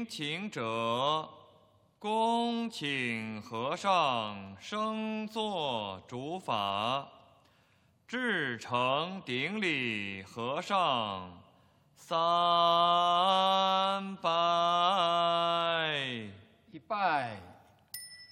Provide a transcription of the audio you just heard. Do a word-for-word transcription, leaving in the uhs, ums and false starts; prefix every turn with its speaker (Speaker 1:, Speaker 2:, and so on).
Speaker 1: 聆听者，恭请和尚升座主法。至诚顶礼和尚三。